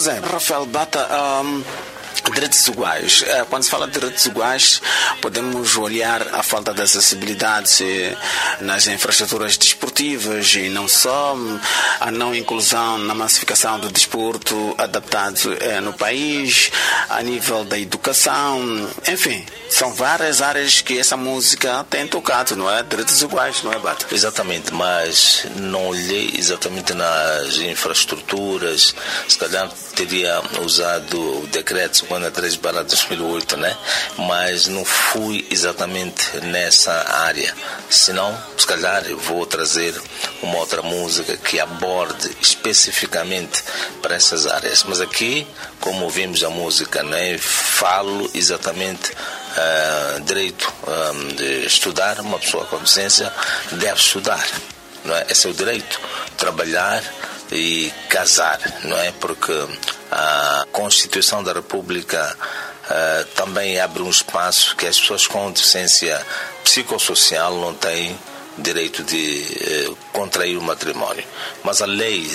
Pois é, Rafael Bata, direitos iguais. Quando se fala de direitos iguais, podemos olhar a falta de acessibilidade nas infraestruturas desportivas e não só, a não inclusão na massificação do desporto adaptado no país, a nível da educação, enfim, são várias áreas que essa música tem tocado, não é? Direitos iguais, não é, Bata? Exatamente, mas não olhei exatamente nas infraestruturas, se calhar teria usado o decreto 53/2008, né? Mas não fui exatamente nessa área. Senão, se calhar, eu vou trazer uma outra música que aborde especificamente para essas áreas. Mas aqui, como ouvimos a música, né? Falo exatamente direito de estudar. Uma pessoa com deficiência deve estudar, não é? Esse é o direito. Trabalhar e casar, não é? Porque a Constituição da República também abre um espaço que as pessoas com deficiência psicossocial não têm direito de contrair o matrimónio. Mas a Lei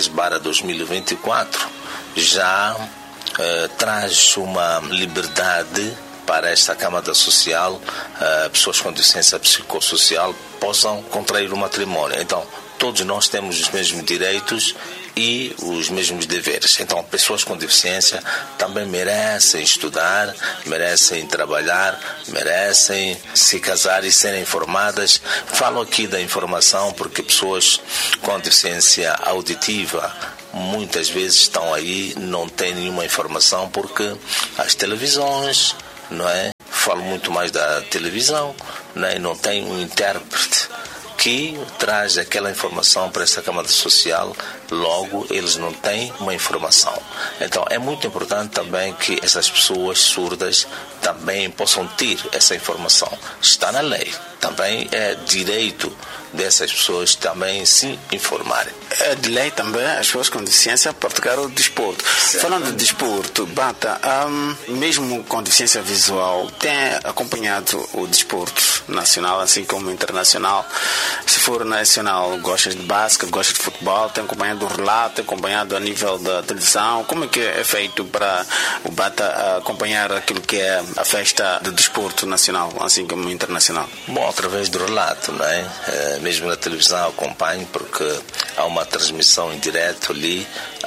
10/2024 já traz uma liberdade para esta camada social, pessoas com deficiência psicossocial possam contrair o matrimónio. Então, todos nós temos os mesmos direitos e os mesmos deveres. Então, pessoas com deficiência também merecem estudar, merecem trabalhar, merecem se casar e serem informadas. Falo aqui da informação porque pessoas com deficiência auditiva muitas vezes estão aí, não têm nenhuma informação porque as televisões, não é? Falo muito mais da televisão, não é? Não tem um intérprete que traz aquela informação para essa camada social, logo eles não têm uma informação. Então é muito importante também que essas pessoas surdas também possam ter essa informação. Está na lei. Também é direito dessas pessoas também se informarem. É de lei também as pessoas com deficiência praticar o desporto. Certo. Falando de desporto, Bata, mesmo com deficiência visual, tem acompanhado o desporto nacional, assim como internacional? Se for nacional, gosta de basquete, gosta de futebol, tem acompanhado o relato, tem acompanhado a nível da televisão? Como é que é feito para o Bata acompanhar aquilo que é a festa do desporto nacional, assim como internacional? Bom, através do relato, não é? Mesmo na televisão acompanho porque há uma transmissão em direto ali,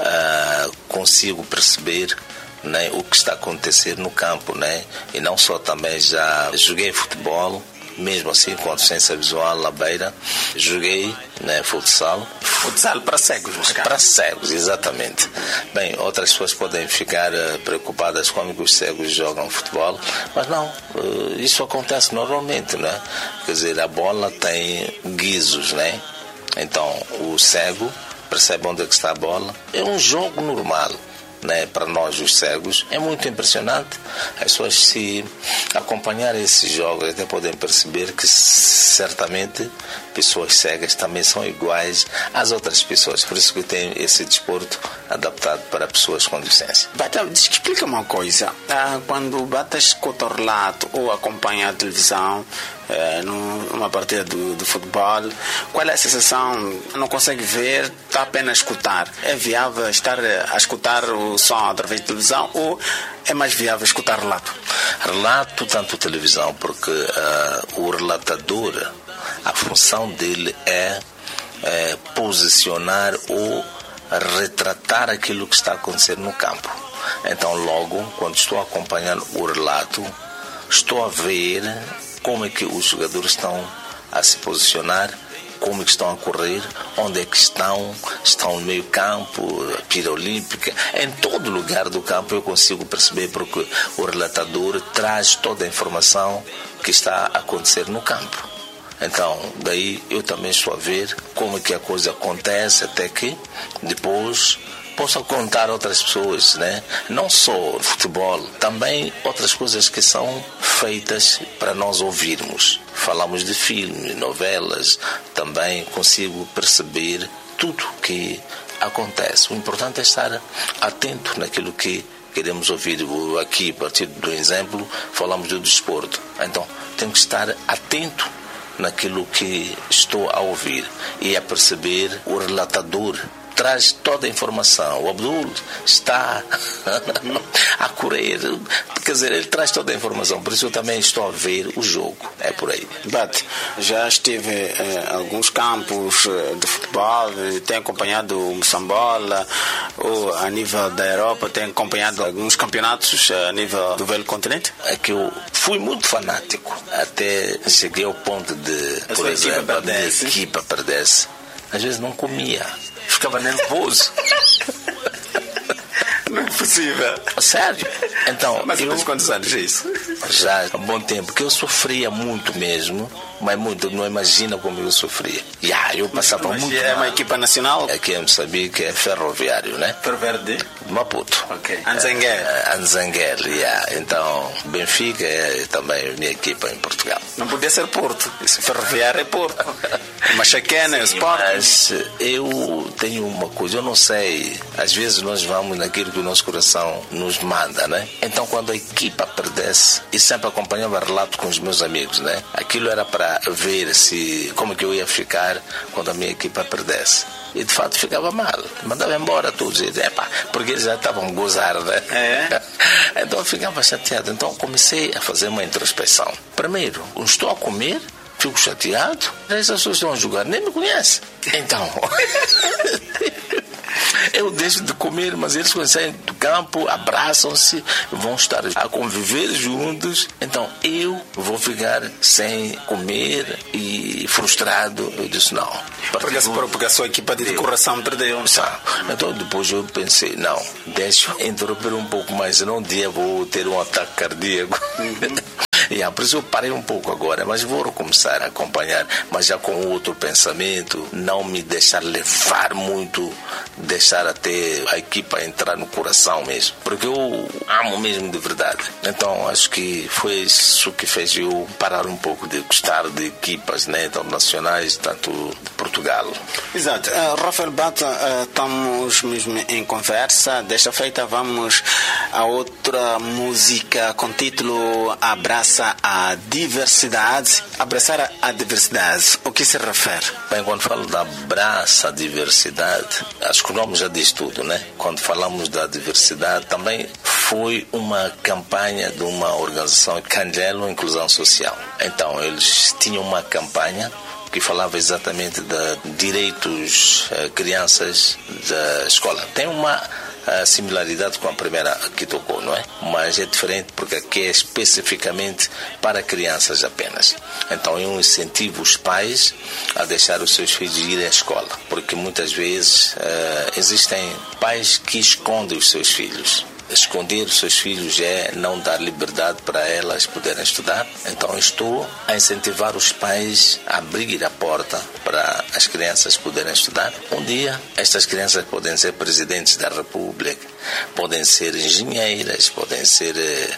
consigo perceber, né, o que está a acontecer no campo, né? E não só, também já joguei futebol, mesmo assim com deficiência visual na beira, joguei, né, futsal. Futsal para cegos, para cegos, exatamente. Bem, outras pessoas podem ficar preocupadas como que os cegos jogam futebol, mas não, isso acontece normalmente, né? Quer dizer, a bola tem guizos, né? Então o cego percebe onde é que está a bola. É um jogo normal, né? Para nós os cegos é muito impressionante. As pessoas, se acompanharem esses jogos, até podem perceber que certamente pessoas cegas também são iguais às outras pessoas. Por isso que tem esse desporto adaptado para pessoas com deficiência. Bata, explica uma coisa. Quando Bata escuta o relato ou acompanha a televisão, numa partida do futebol, qual é a sensação? Não consegue ver, está apenas a escutar. É viável estar a escutar o som através de televisão ou é mais viável escutar relato? Relato, tanto televisão, porque o relatador, a função dele é posicionar ou retratar aquilo que está acontecendo no campo. Então, logo, quando estou acompanhando o relato, estou a ver como é que os jogadores estão a se posicionar, como é que estão a correr, onde é que estão no meio campo, pira olímpica, em todo lugar do campo eu consigo perceber, porque o relatador traz toda a informação que está a acontecer no campo. Então, daí eu também estou a ver como é que a coisa acontece, até que depois possam contar a outras pessoas, né? Não só futebol, também outras coisas que são feitas para nós ouvirmos. Falamos de filmes, novelas, também consigo perceber tudo que acontece. O importante é estar atento naquilo que queremos ouvir. Aqui, a partir do exemplo, falamos do desporto. Então, tenho que estar atento naquilo que estou a ouvir e a perceber o relatador traz toda a informação. O Abdul está a correr, quer dizer, ele traz toda a informação, por isso eu também estou a ver o jogo, é por aí. But, já esteve em alguns campos de futebol, tem acompanhado o Moçambola, ou a nível da Europa, tem acompanhado alguns campeonatos a nível do velho continente? É que eu fui muito fanático, até cheguei ao ponto de, por exemplo, a minha equipa perdesse. Às vezes não comia, ficava nervoso. Não é possível. Sério? Então, mas eu... quantos anos é isso? Já há um bom tempo, porque eu sofria muito mesmo, mas muito, não imagina como eu sofria. Eu passava muito mal. É uma equipa nacional? Aqui em Moçambique é ferroviário, né? Ferroviário de? Maputo. Ok. Anzanguer, Então, Benfica é também a minha equipa em Portugal. Não podia ser Porto. Esse ferroviário é Porto. Machaquena, Sport. Mas eu tenho uma coisa, eu não sei, às vezes nós vamos naquilo que o nosso coração nos manda, né? Então, quando a equipa perdesse, e sempre acompanhava relato com os meus amigos, né? Aquilo era para ver como que eu ia ficar quando a minha equipa perdesse. E de fato ficava mal, mandava embora todos, porque eles já estavam a gozar, né? Então eu ficava chateado. Então comecei a fazer uma introspeção. Primeiro, estou a comer, fico chateado, essas pessoas estão a jogar, nem me conhecem. Então eu deixo de comer, mas eles quando saem do campo abraçam-se, vão estar a conviver juntos. Então eu vou ficar sem comer e frustrado. Eu disse não, porque a sua equipa de coração perdeu. Então depois eu pensei, não, deixa eu interromper um pouco mais, senão um dia vou ter um ataque cardíaco. Por isso eu parei um pouco agora, mas vou recomeçar a acompanhar, mas já com outro pensamento, não me deixar levar muito, deixar até a equipa entrar no coração mesmo, porque eu amo mesmo de verdade. Então acho que foi isso que fez eu parar um pouco de gostar de equipas, né, tanto nacionais, tanto de Portugal. Exato. Rafael Bata, estamos mesmo em conversa. Desta feita vamos a outra música com título Abraça a Diversidade. Abraçar a diversidade, o que se refere? Bem, quando falo da Abraça a Diversidade, acho que o nome já diz tudo, né? Quando falamos da diversidade, também foi uma campanha de uma organização, Cangelo Inclusão Social. Então, eles tinham uma campanha que falava exatamente de direitos crianças da escola. Tem uma similaridade com a primeira que tocou, não é? Mas é diferente porque aqui é especificamente para crianças apenas. Então eu incentivo os pais a deixar os seus filhos ir à escola, porque muitas vezes existem pais que escondem os seus filhos. Esconder os seus filhos é não dar liberdade para elas poderem estudar. Então estou a incentivar os pais a abrir a porta para as crianças poderem estudar. Um dia estas crianças podem ser presidentes da República, podem ser engenheiras, podem ser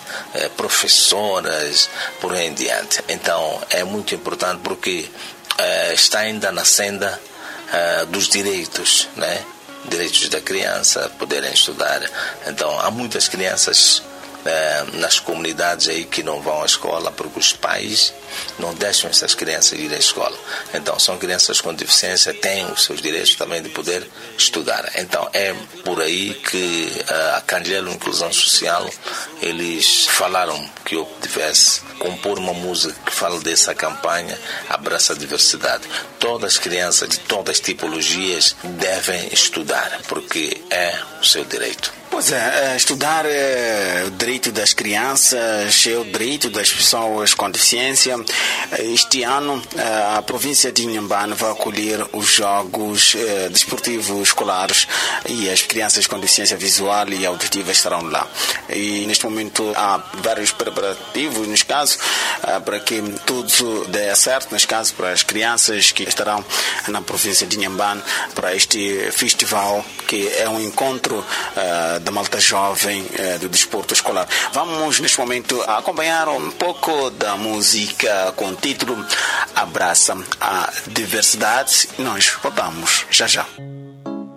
professoras, por aí em diante. Então é muito importante porque está ainda na senda dos direitos, né? Direitos da criança, poderem estudar. Então, há muitas crianças nas comunidades aí que não vão à escola porque os pais não deixam essas crianças ir à escola. Então, são crianças com deficiência, têm os seus direitos também de poder estudar. Então, é por aí que a Cangelo Inclusão Social, eles falaram que eu tivesse compor uma música que fala dessa campanha, Abraça a Diversidade. Todas as crianças de todas as tipologias devem estudar, porque é o seu direito. Pois é, estudar é o direito das crianças, é o direito das pessoas com deficiência. Este ano, a província de Inhambane vai acolher os Jogos Desportivos Escolares e as crianças com deficiência visual e auditiva estarão lá. E neste momento há vários preparativos, neste caso, para que tudo dê certo, neste caso, para as crianças que estarão na província de Inhambane para este festival, que é um encontro da malta jovem do desporto escolar. Vamos neste momento acompanhar um pouco da música com o título Abraça a Diversidade. Nós voltamos já já.